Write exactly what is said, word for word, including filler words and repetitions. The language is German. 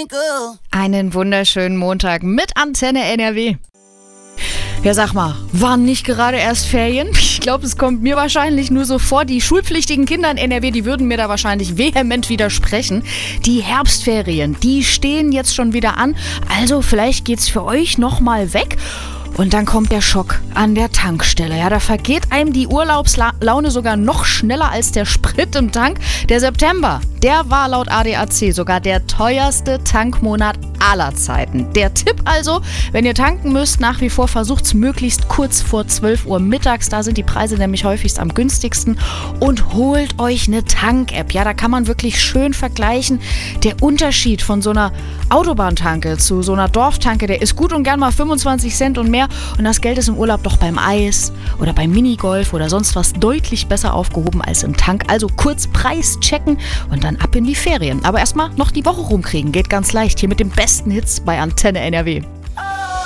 twinkle. Einen wunderschönen Montag mit Antenne N R W. Ja, sag mal, waren nicht gerade erst Ferien? Ich glaube, es kommt mir wahrscheinlich nur so vor, die schulpflichtigen Kinder in N R W, die würden mir da wahrscheinlich vehement widersprechen. Die Herbstferien, die stehen jetzt schon wieder an, also vielleicht geht's für euch nochmal weg. Und dann kommt der Schock an der Tankstelle. Ja, da vergeht einem die Urlaubslaune sogar noch schneller als der Sprit im Tank. Der September, der war laut A D A C sogar der teuerste Tankmonat aller Zeiten. Der Tipp also, wenn ihr tanken müsst, nach wie vor versucht's möglichst kurz vor zwölf Uhr mittags. Da sind die Preise nämlich häufigst am günstigsten. Und holt euch eine Tank-App. Ja, da kann man wirklich schön vergleichen. Der Unterschied von so einer Autobahntanke zu so einer Dorftanke, der ist gut und gern mal fünfundzwanzig Cent und mehr. Und das Geld ist im Urlaub doch beim Eis oder beim Minigolf oder sonst was deutlich besser aufgehoben als im Tank. Also kurz Preis checken und dann ab in die Ferien. Aber erstmal noch die Woche rumkriegen. Geht ganz leicht hier mit den besten Hits bei Antenne N R W.